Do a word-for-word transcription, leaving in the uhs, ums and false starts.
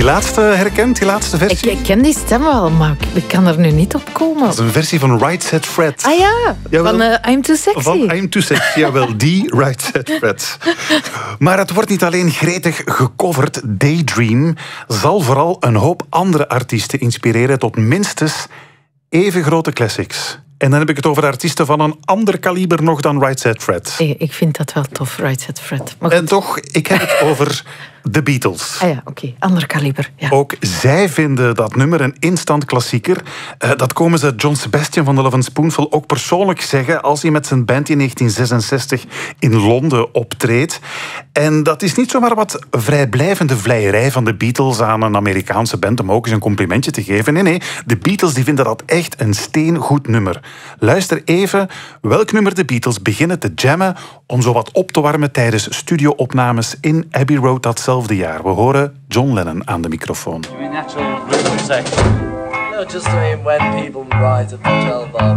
laatste herkend, die laatste versie? Ik, ik ken die stem wel, maar ik, ik kan er nu niet op komen. Dat is een versie van Right Said Fred. Ah ja, Jawel. van uh, I'm Too Sexy. Van I'm Too Sexy, jawel, die Right Said Fred. Maar het wordt niet alleen gretig gecoverd. Daydream zal vooral een hoop andere artiesten inspireren tot minstens even grote classics. En dan heb ik het over artiesten van een ander kaliber nog dan Right Said Fred. Ik, ik vind dat wel tof, Right Said Fred. Maar en toch, ik heb het over de Beatles. Ah ja, oké, okay. Ander kaliber. Ja. Ook zij vinden dat nummer een instant klassieker. Uh, dat komen ze John Sebastian van de Lovin' Spoonful ook persoonlijk zeggen als hij met zijn band in negentien zesenzestig in Londen optreedt. En dat is niet zomaar wat vrijblijvende vleierij van de Beatles aan een Amerikaanse band om ook eens een complimentje te geven. Nee, nee, de Beatles die vinden dat echt een steengoed nummer. Luister even welk nummer de Beatles beginnen te jammen om zo wat op te warmen tijdens studioopnames in Abbey Road datzelfde jaar. We horen John Lennon aan de microfoon. No, just I mean when people rise at the twelve hour